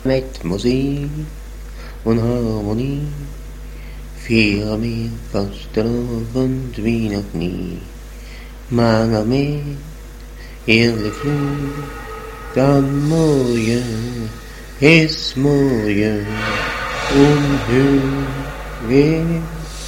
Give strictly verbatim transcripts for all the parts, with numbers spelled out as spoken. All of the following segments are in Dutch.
Met muziek en harmonie vieren wir vastelovend wie nog nie. Maar nog meer heerlijk vloed, dan mooie is mooie onheugelijk.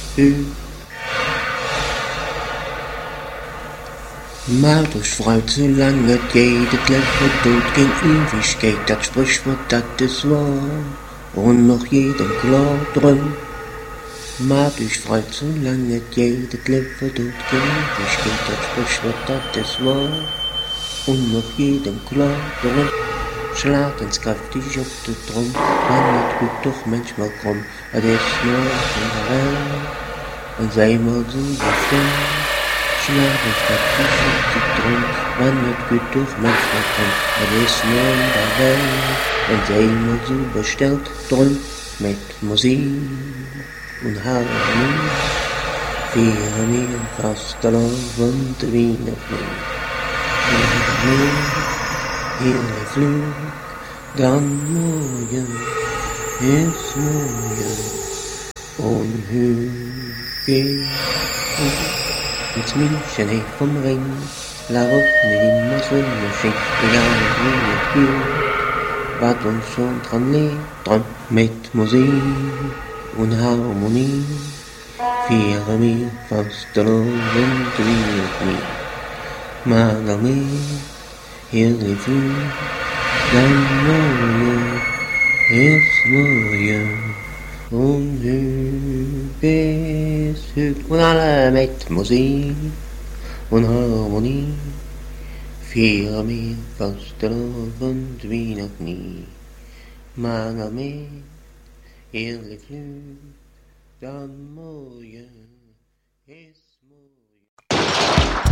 Maar dus fruit, zolang het geht, het leven doet geen Ewigkeit, dat Sprichwort, dat is wahr, und noch jedem klar drum. Maar dus fruit, zolang het geht, het leven doet geen Ewigkeit, dat Sprichwort, dat is wahr, und noch jedem klar drum. Slaat eens krachtig op de trom, maar het goed toch manchmal krom, het is nooit een geruil, en zij maar zo bestemd. Slaat eens krachtig op de trom, maar het goed toch manchmal krom, het is nooit een geruil, en zij maar zo besteld, drum met muziek en harmonie, vieren wir vastelovend wie nog nie. Nog meer heerlijk vloed, dan mooie is mooie onheugelijk. Het München heeft vom Ring, waarop nu immer Sonnenschein, egal wie het geht, wat ons schon dran lebt, dran met muziek en harmonie, vieren wir vastelovend wie nog nie. Maar nog meer heerlijk vloed, dan mooie is mooie onheugelijk. En alle met muziek en harmonie vieren wir vastelovend wie nog nie. Maar nog meer heerlijk vloed, dan mooie is